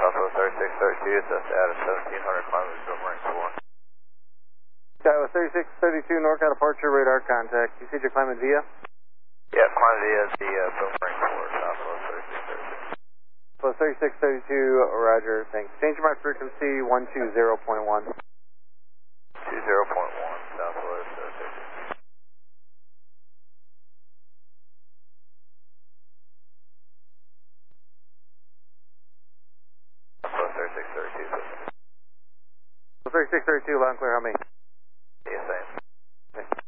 Southwest 3632, that's out of 1700, climbing to Boomerang 4. Southwest 3632, NorCal departure, radar contact. You said you're climbing via? Yeah, climbing via the Boomerang 4, Southwest 3632. Southwest 3632, roger, thanks. Changing my frequency, 120.1. 20.1, Southwest 3632. Southwest 3632. 3632, loud and clear, how many?